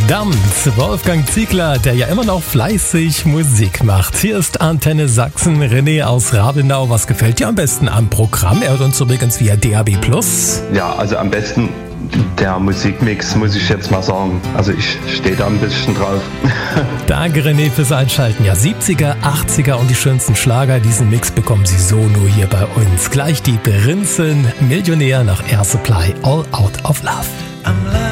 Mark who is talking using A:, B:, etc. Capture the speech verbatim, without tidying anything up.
A: Verdammt, Wolfgang Ziegler, der ja immer noch fleißig Musik macht. Hier ist Antenne Sachsen. René aus Rabenau, was gefällt dir am besten am Programm? Er hört uns übrigens via D A B plus.
B: Ja, also am besten der Musikmix, muss ich jetzt mal sagen. Also ich stehe da ein bisschen drauf.
A: Danke René fürs Einschalten. Ja, siebziger, achtziger und die schönsten Schlager. Diesen Mix bekommen Sie so nur hier bei uns. Gleich die Prinzen, Millionär nach Air Supply, All Out of Love.